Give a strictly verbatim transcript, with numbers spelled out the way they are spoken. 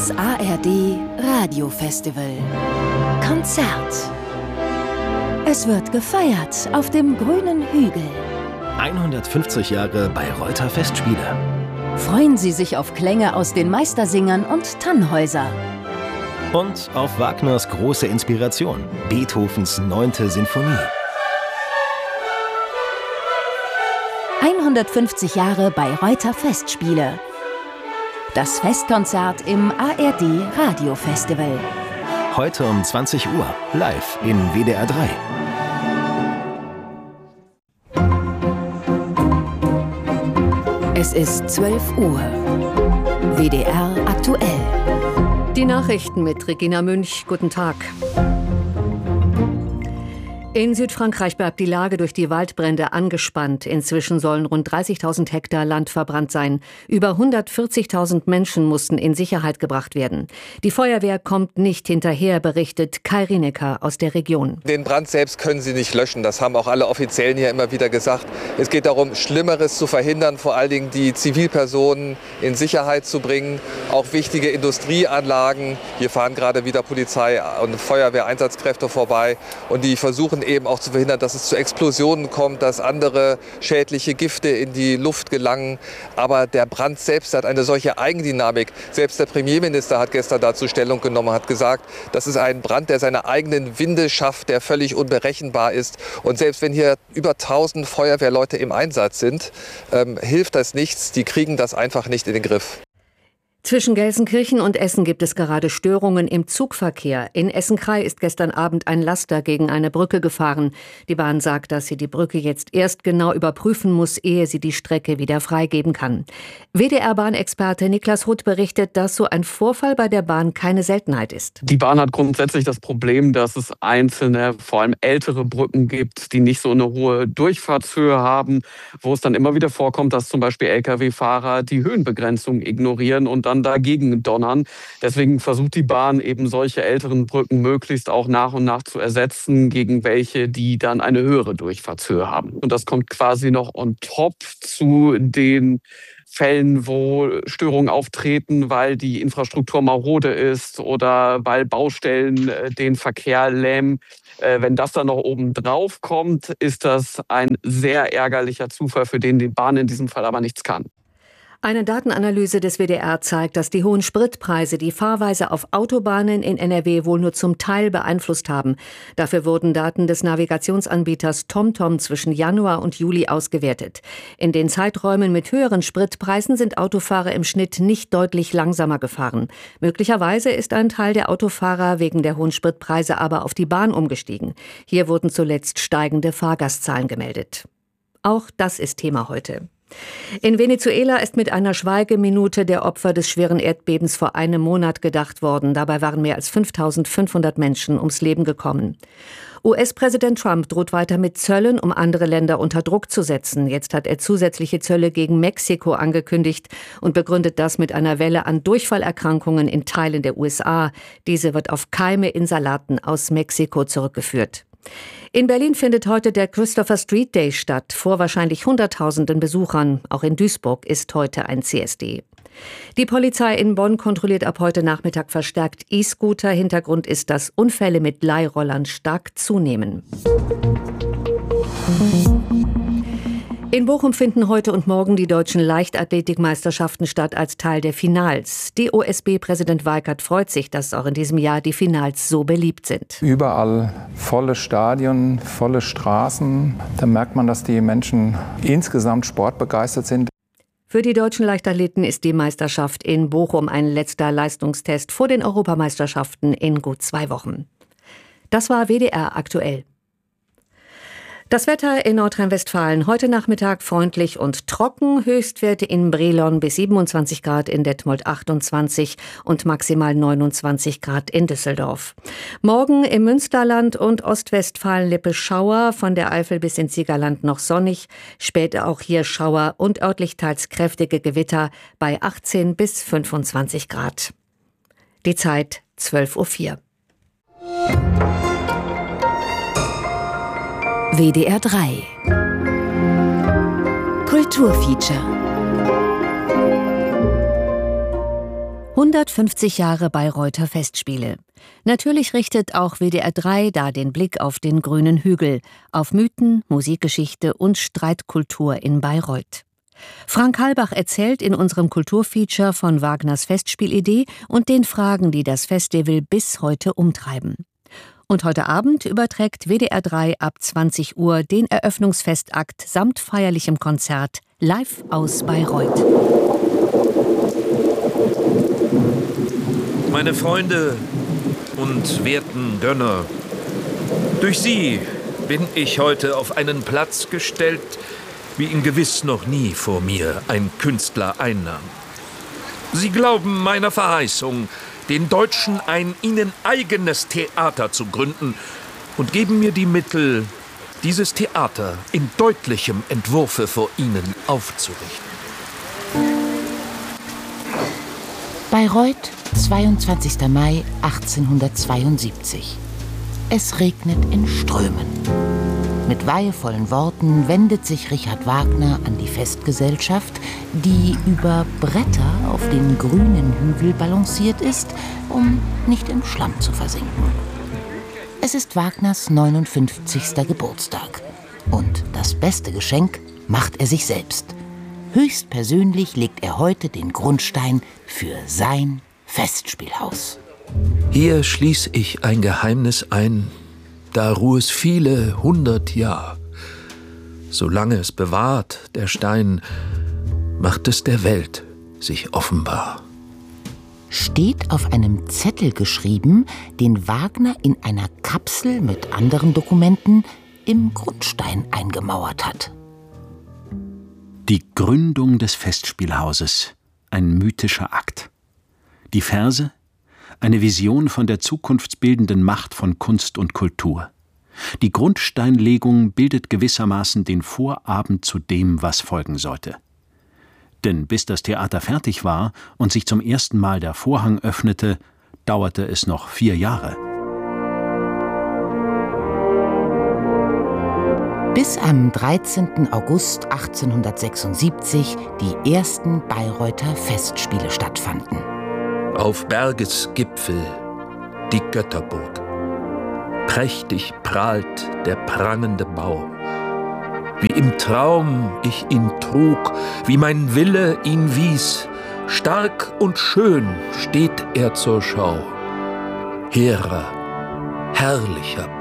Das A R D Radiofestival. Konzert. Es wird gefeiert auf dem grünen Hügel. hundertfünfzig Jahre Bayreuther Festspiele. Freuen Sie sich auf Klänge aus den Meistersingern und Tannhäuser. Und auf Wagners große Inspiration, Beethovens neunte Sinfonie. hundertfünfzig Jahre Bayreuther Festspiele. Das Festkonzert im A R D Radiofestival. Heute um zwanzig Uhr, live in W D R drei. Es ist zwölf Uhr. W D R aktuell. Die Nachrichten mit Regina Münch. Guten Tag. In Südfrankreich bleibt die Lage durch die Waldbrände angespannt. Inzwischen sollen rund dreißigtausend Hektar Land verbrannt sein. Über hundertvierzigtausend Menschen mussten in Sicherheit gebracht werden. Die Feuerwehr kommt nicht hinterher, berichtet Kai Rinecker aus der Region. Den Brand selbst können sie nicht löschen. Das haben auch alle Offiziellen hier immer wieder gesagt. Es geht darum, Schlimmeres zu verhindern, vor allen Dingen die Zivilpersonen in Sicherheit zu bringen. Auch wichtige Industrieanlagen. Hier fahren gerade wieder Polizei und Feuerwehreinsatzkräfte vorbei. Und die versuchen eben auch zu verhindern, dass es zu Explosionen kommt, dass andere schädliche Gifte in die Luft gelangen. Aber der Brand selbst hat eine solche Eigendynamik. Selbst der Premierminister hat gestern dazu Stellung genommen, hat gesagt, das ist ein Brand, der seine eigenen Winde schafft, der völlig unberechenbar ist. Und selbst wenn hier über tausend Feuerwehrleute im Einsatz sind, ähm, hilft das nichts. Die kriegen das einfach nicht in den Griff. Zwischen Gelsenkirchen und Essen gibt es gerade Störungen im Zugverkehr. In Essen-Krei ist gestern Abend ein Laster gegen eine Brücke gefahren. Die Bahn sagt, dass sie die Brücke jetzt erst genau überprüfen muss, ehe sie die Strecke wieder freigeben kann. W D R-Bahnexperte Niklas Huth berichtet, dass so ein Vorfall bei der Bahn keine Seltenheit ist. Die Bahn hat grundsätzlich das Problem, dass es einzelne, vor allem ältere Brücken gibt, die nicht so eine hohe Durchfahrtshöhe haben, wo es dann immer wieder vorkommt, dass zum Beispiel L K W-Fahrer die Höhenbegrenzung ignorieren und dann dagegen donnern. Deswegen versucht die Bahn eben solche älteren Brücken möglichst auch nach und nach zu ersetzen gegen welche, die dann eine höhere Durchfahrtshöhe haben. Und das kommt quasi noch on top zu den Fällen, wo Störungen auftreten, weil die Infrastruktur marode ist oder weil Baustellen den Verkehr lähmen. Wenn das dann noch oben drauf kommt, ist das ein sehr ärgerlicher Zufall, für den die Bahn in diesem Fall aber nichts kann. Eine Datenanalyse des W D R zeigt, dass die hohen Spritpreise die Fahrweise auf Autobahnen in N R W wohl nur zum Teil beeinflusst haben. Dafür wurden Daten des Navigationsanbieters TomTom zwischen Januar und Juli ausgewertet. In den Zeiträumen mit höheren Spritpreisen sind Autofahrer im Schnitt nicht deutlich langsamer gefahren. Möglicherweise ist ein Teil der Autofahrer wegen der hohen Spritpreise aber auf die Bahn umgestiegen. Hier wurden zuletzt steigende Fahrgastzahlen gemeldet. Auch das ist Thema heute. In Venezuela ist mit einer Schweigeminute der Opfer des schweren Erdbebens vor einem Monat gedacht worden. Dabei waren mehr als fünftausendfünfhundert Menschen ums Leben gekommen. U S-Präsident Trump droht weiter mit Zöllen, um andere Länder unter Druck zu setzen. Jetzt hat er zusätzliche Zölle gegen Mexiko angekündigt und begründet das mit einer Welle an Durchfallerkrankungen in Teilen der U S A. Diese wird auf Keime in Salaten aus Mexiko zurückgeführt. In Berlin findet heute der Christopher Street Day statt, vor wahrscheinlich hunderttausenden Besuchern. Auch in Duisburg ist heute ein C S D. Die Polizei in Bonn kontrolliert ab heute Nachmittag verstärkt E-Scooter. Hintergrund ist, dass Unfälle mit Leihrollern stark zunehmen. In Bochum finden heute und morgen die deutschen Leichtathletikmeisterschaften statt als Teil der Finals. D O S B-Präsident Weikert freut sich, dass auch in diesem Jahr die Finals so beliebt sind. Überall volle Stadien, volle Straßen. Da merkt man, dass die Menschen insgesamt sportbegeistert sind. Für die deutschen Leichtathleten ist die Meisterschaft in Bochum ein letzter Leistungstest vor den Europameisterschaften in gut zwei Wochen. Das war W D R aktuell. Das Wetter in Nordrhein-Westfalen heute Nachmittag freundlich und trocken. Höchstwerte in Brilon bis siebenundzwanzig Grad, in Detmold achtundzwanzig und maximal neunundzwanzig Grad in Düsseldorf. Morgen im Münsterland und Ostwestfalen-Lippe Schauer, von der Eifel bis ins Siegerland noch sonnig. Später auch hier Schauer und örtlich teils kräftige Gewitter bei achtzehn bis fünfundzwanzig Grad. Die Zeit zwölf Uhr vier. W D R drei Kulturfeature hundertfünfzig Jahre Bayreuther Festspiele. Natürlich richtet auch W D R drei da den Blick auf den grünen Hügel, auf Mythen, Musikgeschichte und Streitkultur in Bayreuth. Frank Halbach erzählt in unserem Kulturfeature von Wagners Festspielidee und den Fragen, die das Festival bis heute umtreiben. Und heute Abend überträgt W D R drei ab zwanzig Uhr den Eröffnungsfestakt samt feierlichem Konzert live aus Bayreuth. Meine Freunde und werten Gönner, durch Sie bin ich heute auf einen Platz gestellt, wie ihn gewiss noch nie vor mir ein Künstler einnahm. Sie glauben meiner Verheißung, den Deutschen ein ihnen eigenes Theater zu gründen und geben mir die Mittel, dieses Theater in deutlichem Entwurfe vor ihnen aufzurichten. Bayreuth, zweiundzwanzigster Mai achtzehnhundertzweiundsiebzig. Es regnet in Strömen. Mit weihevollen Worten wendet sich Richard Wagner an die Festgesellschaft, die über Bretter auf den grünen Hügel balanciert ist, um nicht im Schlamm zu versinken. Es ist Wagners neunundfünfzigster Geburtstag. Und das beste Geschenk macht er sich selbst. Höchstpersönlich legt er heute den Grundstein für sein Festspielhaus. Hier schließ ich ein Geheimnis ein, da ruh es viele hundert Jahr. Solange es bewahrt, der Stein, macht es der Welt sich offenbar. Steht auf einem Zettel geschrieben, den Wagner in einer Kapsel mit anderen Dokumenten im Grundstein eingemauert hat. Die Gründung des Festspielhauses, ein mythischer Akt. Die Verse, eine Vision von der zukunftsbildenden Macht von Kunst und Kultur. Die Grundsteinlegung bildet gewissermaßen den Vorabend zu dem, was folgen sollte. Denn bis das Theater fertig war und sich zum ersten Mal der Vorhang öffnete, dauerte es noch vier Jahre. Bis am dreizehnten August achtzehnhundertsechsundsiebzig die ersten Bayreuther Festspiele stattfanden. Auf Berges Gipfel die Götterburg. Prächtig prahlt der prangende Bau. Wie im Traum ich ihn trug, wie mein Wille ihn wies, stark und schön steht er zur Schau. Hehrer, herrlicher